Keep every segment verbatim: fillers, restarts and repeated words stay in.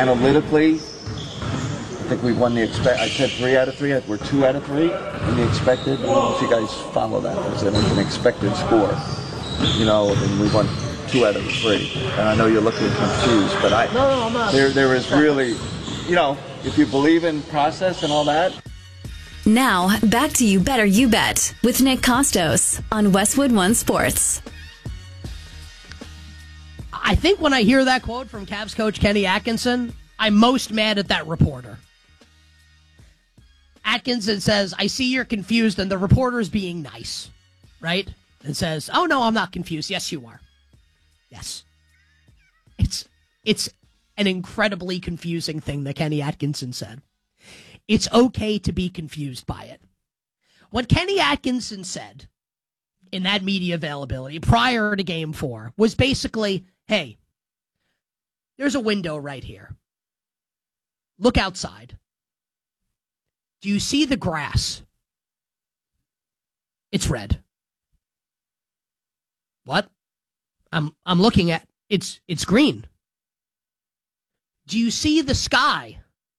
analytically, I think we won the expect. I said three out of three. We're two out of three in the expected. I don't know if you guys follow that. There's an, an expected score, you know, and we won two out of three. And I know you're looking confused, but I no, no, I'm not. There, there is really, you know, if you believe in process and all that. Now back to You Better You Bet with Nick Costos on Westwood One Sports. I think when I hear that quote from Cavs coach Kenny Atkinson, I'm most mad at that reporter. Atkinson says, I see you're confused, and the reporter's being nice, right? And says, oh, no, I'm not confused. Yes, you are. Yes. It's it's an incredibly confusing thing that Kenny Atkinson said. It's okay to be confused by it. What Kenny Atkinson said in that media availability prior to Game four was basically, hey, there's a window right here. Look outside. Do you see the grass? It's red. What? I'm I'm looking at it's it's green. Do you see the sky?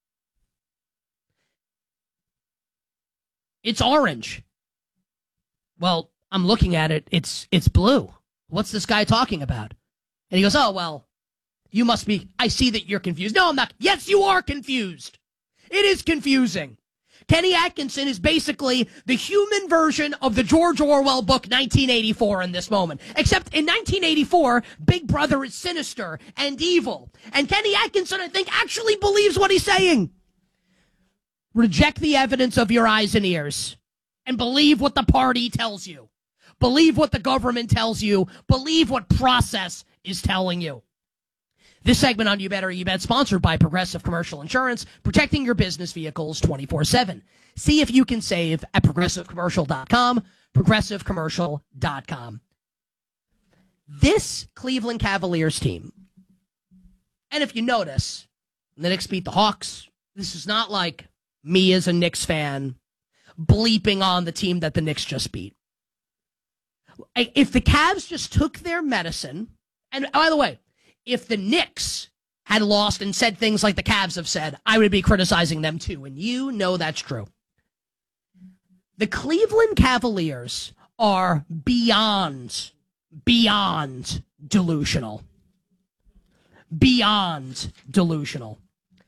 It's orange. Well, I'm looking at it. It's it's blue. What's this guy talking about? And he goes, oh, well, you must be, I see that you're confused. No, I'm not. Yes, you are confused. It is confusing. Kenny Atkinson is basically the human version of the George Orwell book nineteen eighty-four in this moment. Except in nineteen eighty-four, Big Brother is sinister and evil. And Kenny Atkinson, I think, actually believes what he's saying. Reject the evidence of your eyes and ears and believe what the party tells you. Believe what the government tells you. Believe what process is telling you. This segment on You Better You Bet sponsored by Progressive Commercial Insurance, protecting your business vehicles twenty-four seven. See if you can save at progressive commercial dot com, progressive commercial dot com. This Cleveland Cavaliers team, and if you notice, the Knicks beat the Hawks. This is not like me as a Knicks fan bleeping on the team that the Knicks just beat. If the Cavs just took their medicine, and by the way, if the Knicks had lost and said things like the Cavs have said, I would be criticizing them too, and you know that's true. The Cleveland Cavaliers are beyond, beyond delusional. Beyond delusional.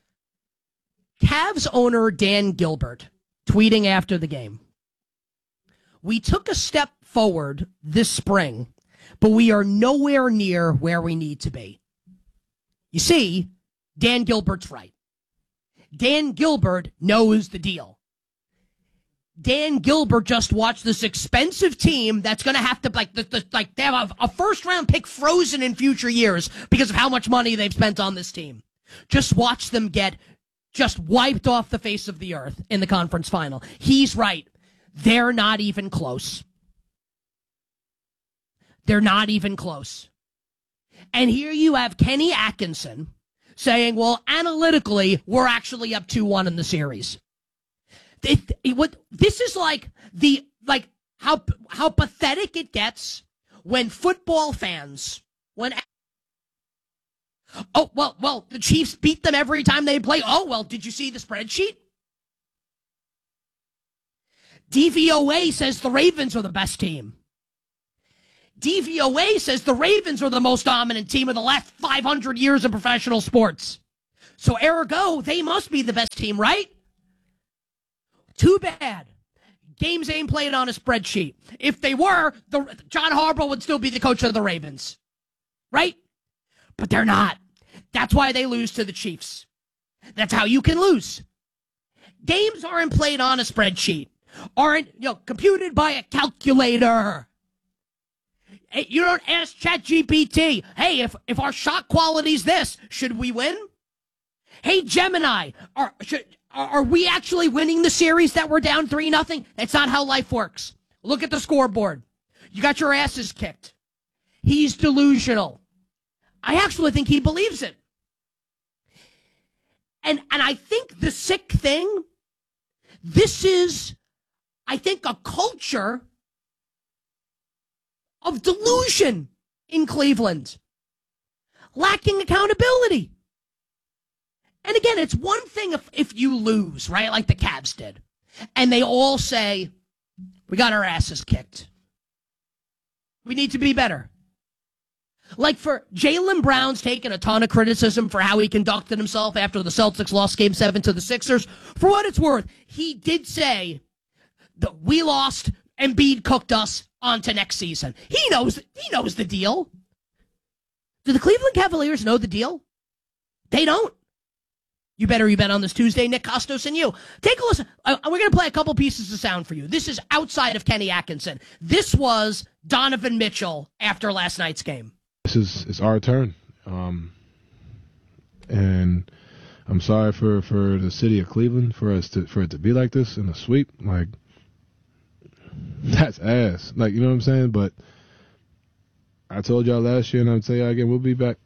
Cavs owner Dan Gilbert tweeting after the game, we took a step forward this spring, but we are nowhere near where we need to be. You see, Dan Gilbert's right. Dan Gilbert knows the deal. Dan Gilbert just watched this expensive team that's going to have to, like, the, the, like they have a, a first-round pick frozen in future years because of how much money they've spent on this team. Just watch them get just wiped off the face of the earth in the conference final. He's right. They're not even close. They're not even close. And here you have Kenny Atkinson saying, well, analytically, we're actually up two one in the series. It, it, what, this is like the like how how pathetic it gets when football fans, when oh, well, well, the Chiefs beat them every time they play. Oh, well, did you see the spreadsheet? D V O A says the Ravens are the best team. D V O A says the Ravens are the most dominant team of the last five hundred years of professional sports. So ergo, they must be the best team, right? Too bad. Games ain't played on a spreadsheet. If they were, the, John Harbaugh would still be the coach of the Ravens. Right? But they're not. That's why they lose to the Chiefs. That's how you can lose. Games aren't played on a spreadsheet. Aren't, you know, computed by a calculator. You don't ask ChatGPT, hey, if, if our shot quality's this, should we win? Hey, Gemini, are, should, are, are we actually winning the series that we're down three nothing? That's not how life works. Look at the scoreboard. You got your asses kicked. He's delusional. I actually think he believes it. And, and I think the sick thing, this is, I think, a culture of delusion in Cleveland. Lacking accountability. again, it's one thing if, if you lose, right, like the Cavs did, and they all say, we got our asses kicked. We need to be better. Like for Jaylen Brown's taken a ton of criticism for how he conducted himself after the Celtics lost Game seven to the Sixers. For what it's worth, he did say that we lost, Embiid cooked us, on to next season. He knows, he knows the deal. Do the Cleveland Cavaliers know the deal? They don't. You better you bet on this Tuesday, Nick Costos and you. Take a listen. Uh, we're going to play a couple pieces of sound for you. This is outside of Kenny Atkinson. This was Donovan Mitchell after last night's game. This is it's our turn. Um, and I'm sorry for, for the city of Cleveland for us to for it to be like this in a sweep. Like, that's ass. Like, you know what I'm saying? But I told y'all last year, and I'll tell y'all again, we'll be back.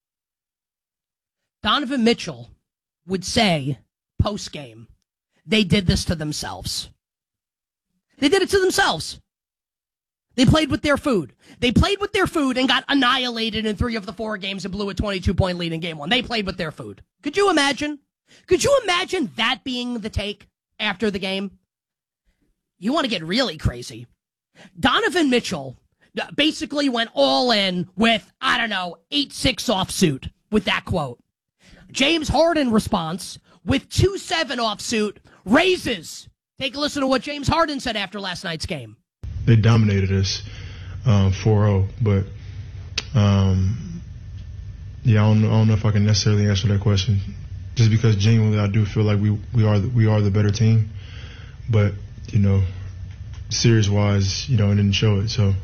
Donovan Mitchell would say post-game, they did this to themselves. They did it to themselves. They played with their food. They played with their food and got annihilated in three of the four games and blew a twenty-two point lead in game one. They played with their food. Could you imagine? Could you imagine that being the take after the game? You want to get really crazy. Donovan Mitchell basically went all in with, I don't know, eight six offsuit with that quote. James Harden response with two seven offsuit raises. Take a listen to what James Harden said after last night's game. They dominated us um, four oh, but um, yeah, I don't, know, I don't know if I can necessarily answer that question. Just because genuinely I do feel like we we are the, we are the better team, but you know, series wise, you know, it didn't show it. So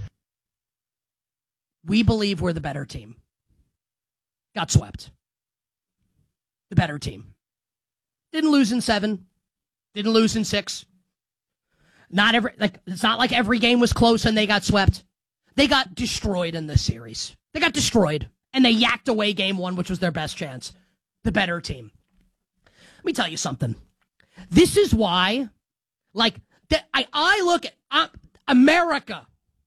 we believe we're the better team. Got swept. The better team. Didn't lose in seven. Didn't lose in six. Not every like it's not like every game was close and they got swept. They got destroyed in this series. They got destroyed. And they yacked away game one, which was their best chance. The better team. Let me tell you something. This is why, like, th- I, I look at uh, America.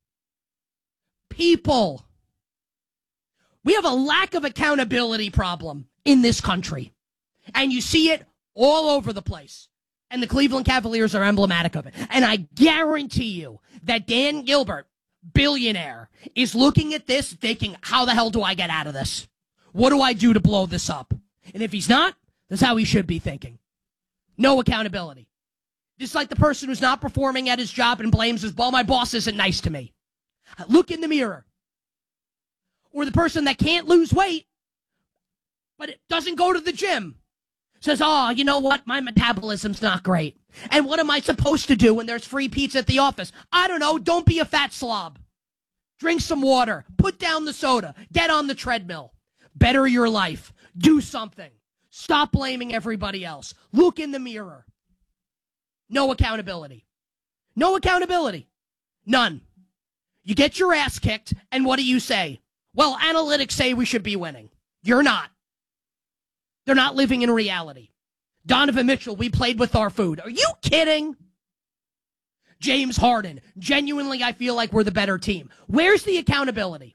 People. We have a lack of accountability problem in this country. And you see it all over the place. And the Cleveland Cavaliers are emblematic of it. And I guarantee you that Dan Gilbert, billionaire, is looking at this thinking, how the hell do I get out of this? What do I do to blow this up? And if he's not, that's how he should be thinking. No accountability. Just like the person who's not performing at his job and blames his, well, my boss isn't nice to me. Look in the mirror. Or the person that can't lose weight, but it doesn't go to the gym. Says, oh, you know what? My metabolism's not great. And what am I supposed to do when there's free pizza at the office? I don't know. Don't be a fat slob. Drink some water. Put down the soda. Get on the treadmill. Better your life. Do something. Stop blaming everybody else. Look in the mirror. No accountability. No accountability. None. You get your ass kicked, and what do you say? Well, analytics say we should be winning. You're not. They're not living in reality. Donovan Mitchell, we played with our food. Are you kidding? James Harden, genuinely, I feel like we're the better team. Where's the accountability?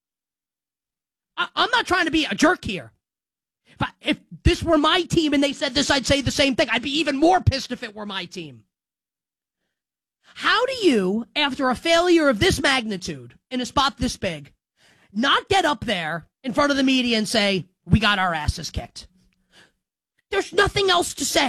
I- I'm not trying to be a jerk here. If, I, if this were my team and they said this, I'd say the same thing. I'd be even more pissed if it were my team. How do you, after a failure of this magnitude in a spot this big, not get up there in front of the media and say, we got our asses kicked? There's nothing else to say.